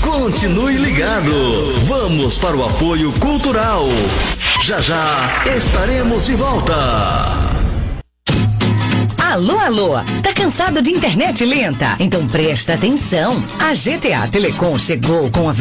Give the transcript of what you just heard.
Continue ligado. Vamos para o apoio cultural. Já já estaremos de volta. Alô, alô, tá cansado de internet lenta? Então presta atenção. A GTA Telecom chegou com a